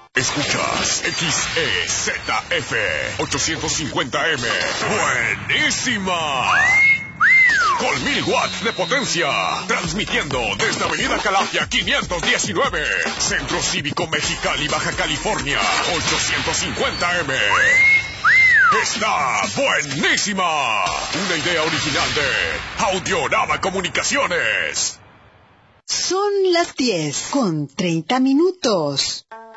Escuchas XEZF 850M. ¡Buenísima! Con 1000 watts de potencia. Transmitiendo desde Avenida Calafia 519. Centro Cívico Mexicali, Baja California. 850M. ¡Está buenísima! Una idea original de Audiorama Comunicaciones. Son las 10:30.